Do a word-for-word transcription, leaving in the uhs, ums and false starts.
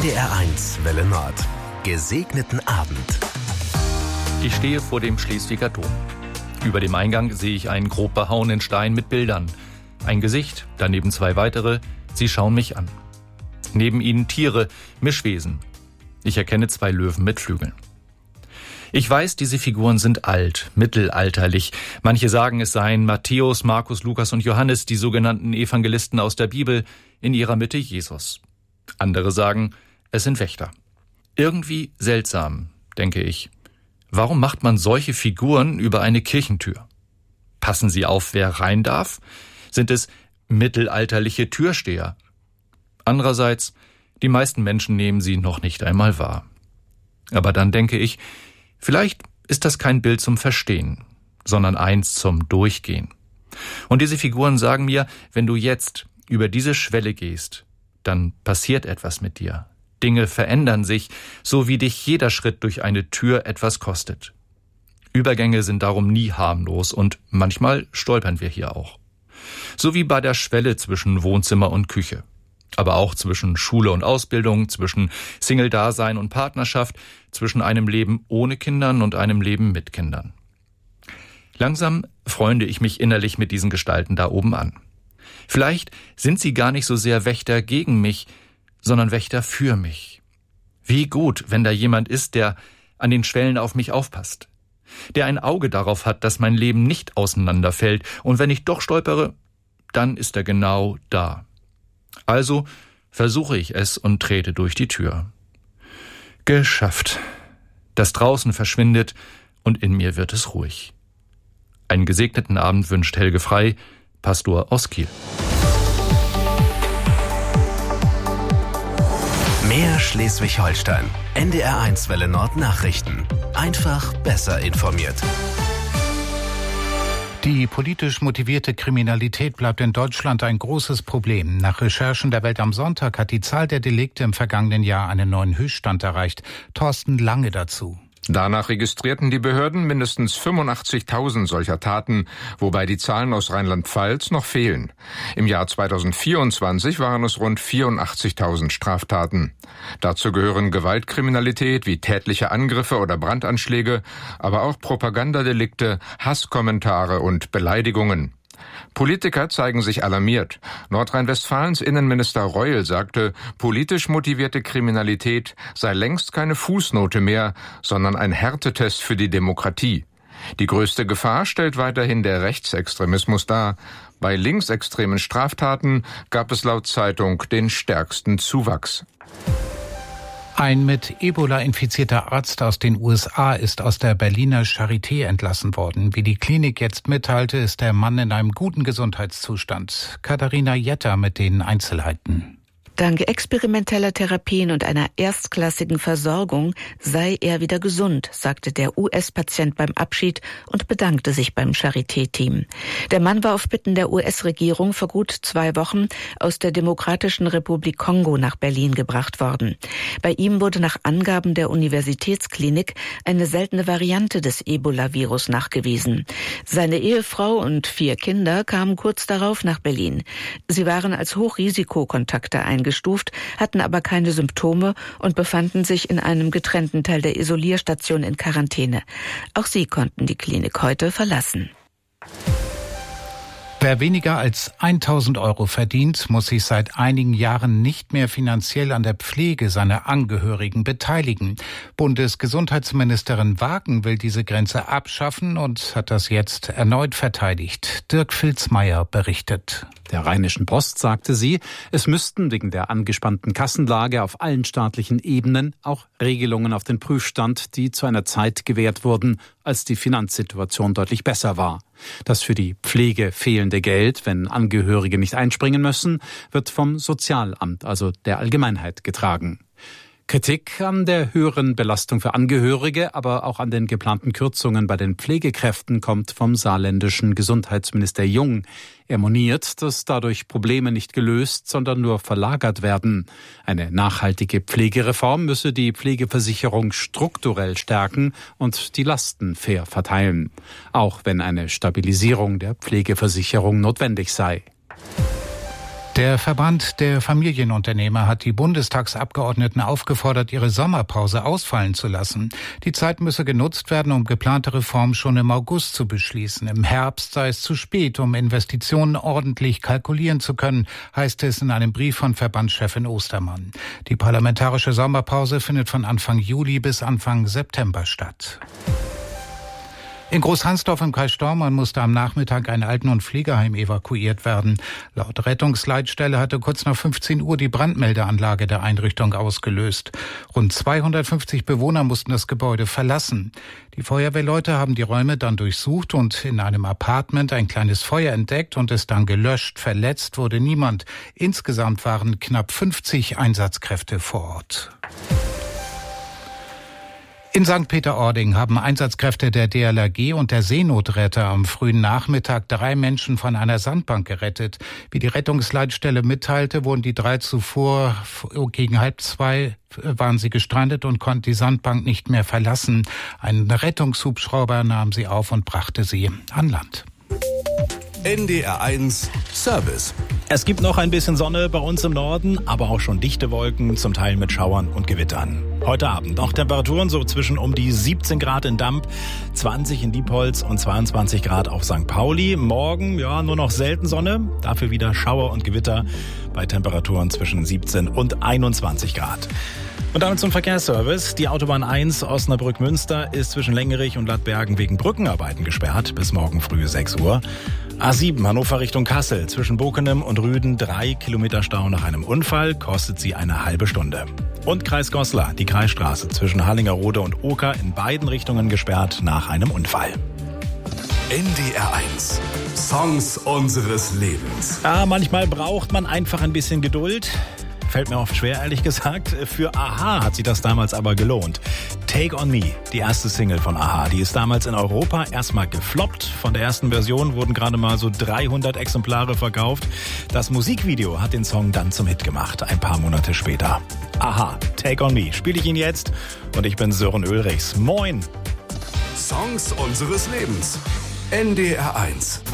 N D R eins Welle Nord. Gesegneten Abend. Ich stehe vor dem Schleswiger Dom. Über dem Eingang sehe ich einen grob behauenen Stein mit Bildern. Ein Gesicht, daneben zwei weitere. Sie schauen mich an. Neben ihnen Tiere, Mischwesen. Ich erkenne zwei Löwen mit Flügeln. Ich weiß, diese Figuren sind alt, mittelalterlich. Manche sagen, es seien Matthäus, Markus, Lukas und Johannes, die sogenannten Evangelisten aus der Bibel, in ihrer Mitte Jesus. Andere sagen, es sind Wächter. Irgendwie seltsam, denke ich. Warum macht man solche Figuren über eine Kirchentür? Passen sie auf, wer rein darf? Sind es mittelalterliche Türsteher? Andererseits, die meisten Menschen nehmen sie noch nicht einmal wahr. Aber dann denke ich, vielleicht ist das kein Bild zum Verstehen, sondern eins zum Durchgehen. Und diese Figuren sagen mir, wenn du jetzt über diese Schwelle gehst, dann passiert etwas mit dir. Dinge verändern sich, so wie dich jeder Schritt durch eine Tür etwas kostet. Übergänge sind darum nie harmlos und manchmal stolpern wir hier auch. So wie bei der Schwelle zwischen Wohnzimmer und Küche. Aber auch zwischen Schule und Ausbildung, zwischen Single-Dasein und Partnerschaft, zwischen einem Leben ohne Kindern und einem Leben mit Kindern. Langsam freunde ich mich innerlich mit diesen Gestalten da oben an. Vielleicht sind sie gar nicht so sehr Wächter gegen mich, sondern Wächter für mich. Wie gut, wenn da jemand ist, der an den Schwellen auf mich aufpasst, der ein Auge darauf hat, dass mein Leben nicht auseinanderfällt, und wenn ich doch stolpere, dann ist er genau da. Also versuche ich es und trete durch die Tür. Geschafft. Das Draußen verschwindet und in mir wird es ruhig. Einen gesegneten Abend wünscht Helge Frei, Pastor aus Kiel. Mehr Schleswig-Holstein. N D R eins Welle Nord Nachrichten. Einfach besser informiert. Die politisch motivierte Kriminalität bleibt in Deutschland ein großes Problem. Nach Recherchen der Welt am Sonntag hat die Zahl der Delikte im vergangenen Jahr einen neuen Höchststand erreicht. Thorsten Lange dazu. Danach registrierten die Behörden mindestens fünfundachtzigtausend solcher Taten, wobei die Zahlen aus Rheinland-Pfalz noch fehlen. Im Jahr zweitausendvierundzwanzig waren es rund vierundachtzigtausend Straftaten. Dazu gehören Gewaltkriminalität wie tätliche Angriffe oder Brandanschläge, aber auch Propagandadelikte, Hasskommentare und Beleidigungen. Politiker zeigen sich alarmiert. Nordrhein-Westfalens Innenminister Reul sagte, politisch motivierte Kriminalität sei längst keine Fußnote mehr, sondern ein Härtetest für die Demokratie. Die größte Gefahr stellt weiterhin der Rechtsextremismus dar. Bei linksextremen Straftaten gab es laut Zeitung den stärksten Zuwachs. Ein mit Ebola infizierter Arzt aus den U S A ist aus der Berliner Charité entlassen worden. Wie die Klinik jetzt mitteilte, ist der Mann in einem guten Gesundheitszustand. Katharina Jetter mit den Einzelheiten. Dank experimenteller Therapien und einer erstklassigen Versorgung sei er wieder gesund, sagte der U S-Patient beim Abschied und bedankte sich beim Charité-Team. Der Mann war auf Bitten der U S-Regierung vor gut zwei Wochen aus der Demokratischen Republik Kongo nach Berlin gebracht worden. Bei ihm wurde nach Angaben der Universitätsklinik eine seltene Variante des Ebola-Virus nachgewiesen. Seine Ehefrau und vier Kinder kamen kurz darauf nach Berlin. Sie waren als Hochrisikokontakte eingestellt. Eingestuft, hatten aber keine Symptome und befanden sich in einem getrennten Teil der Isolierstation in Quarantäne. Auch sie konnten die Klinik heute verlassen. Wer weniger als tausend Euro verdient, muss sich seit einigen Jahren nicht mehr finanziell an der Pflege seiner Angehörigen beteiligen. Bundesgesundheitsministerin Wagen will diese Grenze abschaffen und hat das jetzt erneut verteidigt. Dirk Filzmeier berichtet. Der Rheinischen Post sagte sie, es müssten wegen der angespannten Kassenlage auf allen staatlichen Ebenen auch Regelungen auf den Prüfstand, die zu einer Zeit gewährt wurden, als die Finanzsituation deutlich besser war. Das für die Pflege fehlende Geld, wenn Angehörige nicht einspringen müssen, wird vom Sozialamt, also der Allgemeinheit, getragen. Kritik an der höheren Belastung für Angehörige, aber auch an den geplanten Kürzungen bei den Pflegekräften kommt vom saarländischen Gesundheitsminister Jung. Er moniert, dass dadurch Probleme nicht gelöst, sondern nur verlagert werden. Eine nachhaltige Pflegereform müsse die Pflegeversicherung strukturell stärken und die Lasten fair verteilen, auch wenn eine Stabilisierung der Pflegeversicherung notwendig sei. Der Verband der Familienunternehmer hat die Bundestagsabgeordneten aufgefordert, ihre Sommerpause ausfallen zu lassen. Die Zeit müsse genutzt werden, um geplante Reformen schon im August zu beschließen. Im Herbst sei es zu spät, um Investitionen ordentlich kalkulieren zu können, heißt es in einem Brief von Verbandschefin Ostermann. Die parlamentarische Sommerpause findet von Anfang Juli bis Anfang September statt. In Großhansdorf im Kreis Stormarn musste am Nachmittag ein Alten- und Pflegeheim evakuiert werden. Laut Rettungsleitstelle hatte kurz nach fünfzehn Uhr die Brandmeldeanlage der Einrichtung ausgelöst. Rund zweihundertfünfzig Bewohner mussten das Gebäude verlassen. Die Feuerwehrleute haben die Räume dann durchsucht und in einem Apartment ein kleines Feuer entdeckt und es dann gelöscht. Verletzt wurde niemand. Insgesamt waren knapp fünfzig Einsatzkräfte vor Ort. In Sankt Peter-Ording haben Einsatzkräfte der D L R G und der Seenotretter am frühen Nachmittag drei Menschen von einer Sandbank gerettet. Wie die Rettungsleitstelle mitteilte, wurden die drei zuvor gegen halb zwei waren sie gestrandet und konnten die Sandbank nicht mehr verlassen. Ein Rettungshubschrauber nahm sie auf und brachte sie an Land. N D R eins Service. Es gibt noch ein bisschen Sonne bei uns im Norden, aber auch schon dichte Wolken, zum Teil mit Schauern und Gewittern. Heute Abend noch Temperaturen so zwischen um die siebzehn Grad in Damp, zwanzig in Diepholz und zweiundzwanzig Grad auf Sankt Pauli. Morgen ja nur noch selten Sonne, dafür wieder Schauer und Gewitter bei Temperaturen zwischen siebzehn und einundzwanzig Grad. Und damit zum Verkehrsservice. Die Autobahn eins Osnabrück-Münster ist zwischen Längerich und Lattbergen wegen Brückenarbeiten gesperrt bis morgen früh sechs Uhr. A sieben Hannover Richtung Kassel zwischen Bokenem und Rüden drei Kilometer Stau nach einem Unfall, kostet sie eine halbe Stunde. Und Kreis Goslar, die Kreisstraße zwischen Harlingerode und Oker in beiden Richtungen gesperrt nach einem Unfall. N D R eins Songs unseres Lebens. Ja, manchmal braucht man einfach ein bisschen Geduld. Fällt mir oft schwer, ehrlich gesagt. Für a-ha hat sich das damals aber gelohnt. Take on Me, die erste Single von a-ha, die ist damals in Europa erstmal gefloppt. Von der ersten Version wurden gerade mal so dreihundert Exemplare verkauft. Das Musikvideo hat den Song dann zum Hit gemacht, ein paar Monate später. a-ha, Take on Me, spiele ich ihn jetzt und ich bin Sören Ulrichs. Moin! Songs unseres Lebens. N D R eins.